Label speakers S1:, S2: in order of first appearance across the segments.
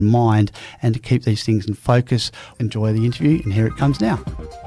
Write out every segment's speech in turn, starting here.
S1: mind and to keep these things in focus. Enjoy the interview, and here it comes now.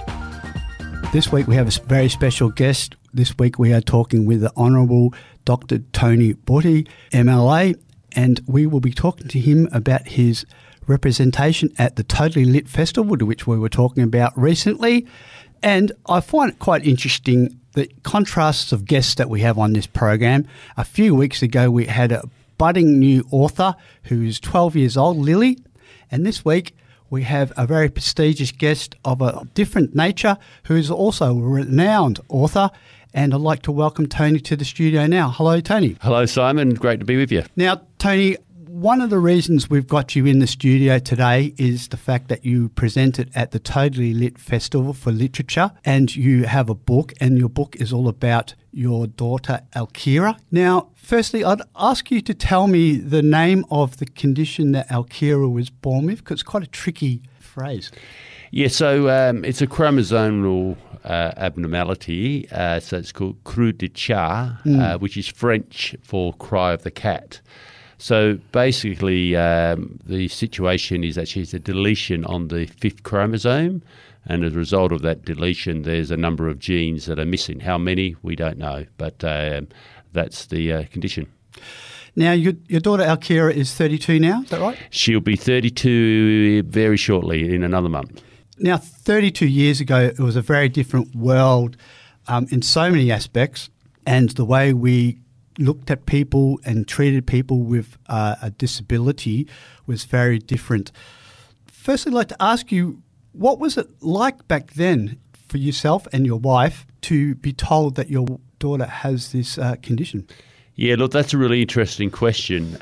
S1: This week we have a very special guest. This week we are talking with the Honourable Dr. Tony Botti, MLA, and we will be talking to him about his representation at the Totally Lit Festival, which we were talking about recently. And I find it quite interesting the contrasts of guests that we have on this program. A few weeks ago we had a budding new author who's 12 years old, Lily, and this week we have a very prestigious guest of a different nature who is also a renowned author, and I'd like to welcome Tony to the studio now. Hello, Tony.
S2: Hello, Simon. Great to be with you.
S1: Now, Tony, one of the reasons we've got you in the studio today is the fact that you presented at the Totally Lit Festival for Literature, and you have a book, and your book is all about your daughter, Alkira. Now, firstly, I'd ask you to tell me the name of the condition that Alkira was born with, because it's quite a tricky phrase.
S2: Yeah, so it's a chromosomal abnormality, so it's called cri du chat, which is French for cry of the cat. So basically the situation is that she has a deletion on the 5th chromosome, and as a result of that deletion there's a number of genes that are missing. How many, we don't know, but that's the condition.
S1: Now, your daughter Alkira is 32 now, is that right?
S2: She'll be 32 very shortly, in another month.
S1: Now, 32 years ago, it was a very different world in so many aspects, and the way we looked at people and treated people with a disability was very different. Firstly, I'd like to ask you, what was it like back then for yourself and your wife to be told that your daughter has this condition?
S2: Yeah, look, that's a really interesting question.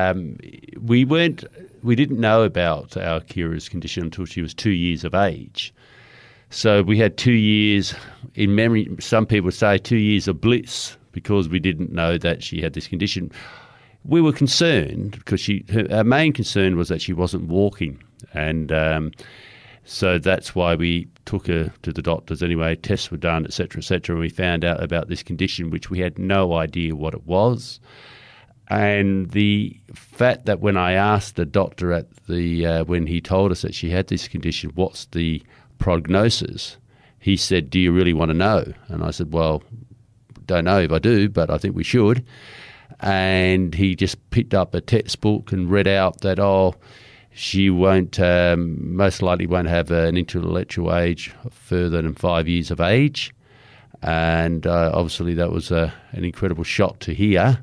S2: We didn't know about Alkira's condition until she was 2 years of age. So we had 2 years, in memory, some people say 2 years of bliss, because we didn't know that she had this condition. We were concerned because our main concern was that she wasn't walking, and so that's why we took her to the doctors anyway. Tests were done, etc., and we found out about this condition, which we had no idea what it was. And the fact that when I asked the doctor at the when he told us that she had this condition, what's the prognosis, he said, "Do you really want to know?" And I said, "Well, don't know if I do, but I think we should." And he just picked up a textbook and read out that, she won't, most likely won't have an intellectual age further than 5 years of age. And obviously that was an incredible shock to hear.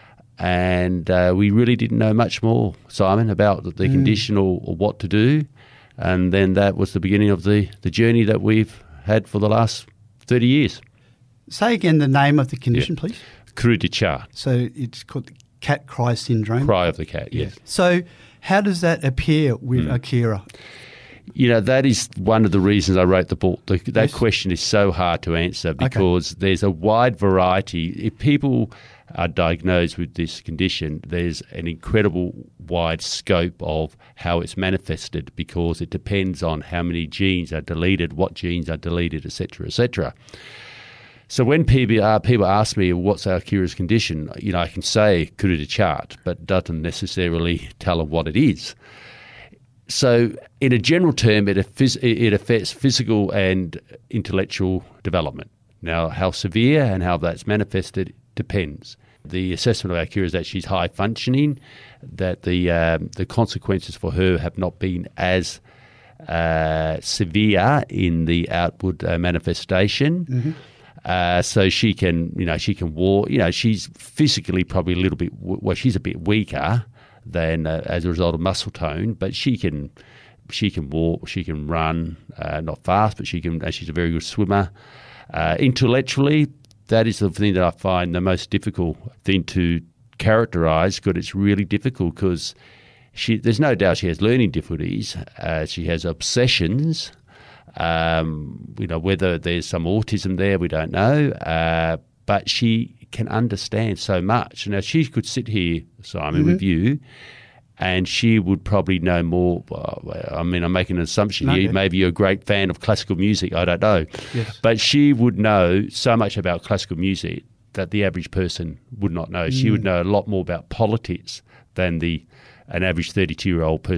S2: And we really didn't know much more, Simon, about the condition or what to do. And then that was the beginning of the journey that we've had for the last 30 years.
S1: Say again the name of the condition, please.
S2: Cri du chat.
S1: So it's called the cat cry syndrome?
S2: Cry of the cat, yes.
S1: So how does that appear with Alkira?
S2: You know, that is one of the reasons I wrote the book. That question is so hard to answer because there's a wide variety. If people are diagnosed with this condition, there's an incredible wide scope of how it's manifested, because it depends on how many genes are deleted, what genes are deleted, etc., etc. So when people ask me what's Alkira's condition, I can say cri du chat, but doesn't necessarily tell them what it is. So in a general term, it affects physical and intellectual development. Now, how severe and how that's manifested depends. The assessment of Alkira is that she's high functioning, that the consequences for her have not been as severe in the outward manifestation. Mm-hmm. So she can walk. She's physically probably a little bit. She's a bit weaker than as a result of muscle tone, but she can walk. She can run, not fast, but she can. She's a very good swimmer. Intellectually, that is the thing that I find the most difficult thing to characterise, because it's really difficult because there's no doubt she has learning difficulties. She has obsessions. Whether there's some autism there, we don't know. But she can understand so much. Now, she could sit here, Simon, with you, and she would probably know more. I'm making an assumption here. Maybe you're a great fan of classical music. I don't know. Yes. But she would know so much about classical music that the average person would not know. She would know a lot more about politics than the an average 32-year-old person